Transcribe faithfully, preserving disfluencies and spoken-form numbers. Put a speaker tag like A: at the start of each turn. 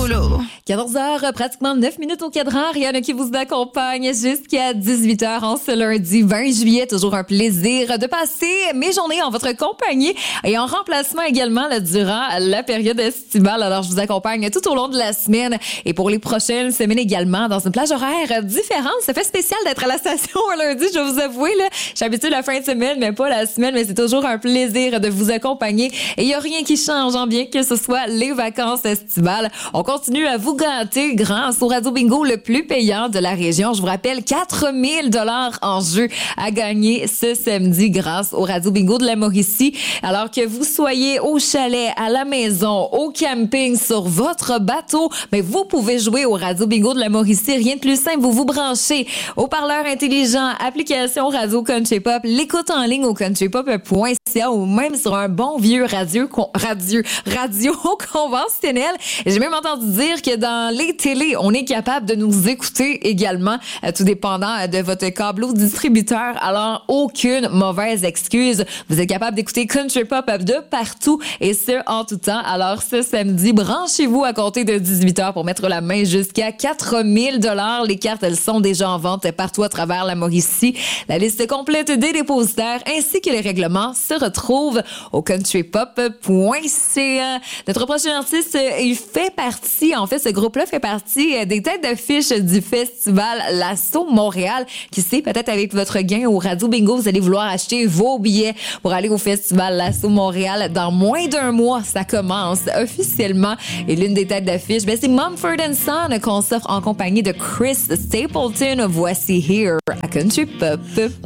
A: boulot.
B: quatorze heures, pratiquement neuf minutes au cadran. Rihanna qui vous accompagne jusqu'à dix-huit heures en ce lundi vingt juillet. Toujours un plaisir de passer mes journées en votre compagnie et en remplacement également là, durant la période estivale. Alors, je vous accompagne tout au long de la semaine et pour les prochaines semaines également dans une plage horaire différente. Ça fait spécial d'être à la station un lundi, je vais vous avouer. Là, je suis habituée la fin de semaine, mais pas la semaine. Mais c'est toujours un plaisir de vous accompagner. Et il n'y a rien qui change, hein, bien que ce soit les vacances estivales. On continue à vous gâter grâce au Radio Bingo le plus payant de la région. Je vous rappelle, quatre mille dollars en jeu à gagner ce samedi grâce au Radio Bingo de la Mauricie. Alors que vous soyez au chalet, à la maison, au camping, sur votre bateau, mais vous pouvez jouer au Radio Bingo de la Mauricie. Rien de plus simple, vous vous branchez au parleur intelligent, application Radio Country Pop, l'écoute en ligne au country pop point c a ou même sur un bon vieux radio, radio, radio conventionnel. J'ai même entendu dire que dans les télés, on est capable de nous écouter également, euh, tout dépendant de votre câble ou distributeur. Alors, aucune mauvaise excuse. Vous êtes capable d'écouter Country Pop de partout et ce, en tout temps. Alors, ce samedi, branchez-vous à compter de dix-huit heures pour mettre la main jusqu'à quatre mille dollars. Les cartes, elles sont déjà en vente partout à travers la Mauricie. La liste complète des dépositaires ainsi que les règlements se retrouvent au country pop point c a. Notre prochain artiste, il fait partie, en fait, ce groupe-là fait partie des têtes d'affiche du festival L'Assaut Montréal. Qui sait, peut-être avec votre gain au Radio Bingo, vous allez vouloir acheter vos billets pour aller au festival L'Assaut Montréal. Dans moins d'un mois, ça commence officiellement. Et l'une des têtes d'affiche, ben, c'est Mumford and Son qu'on s'offre en compagnie de Chris Stapleton. Voici Here à Country Pop.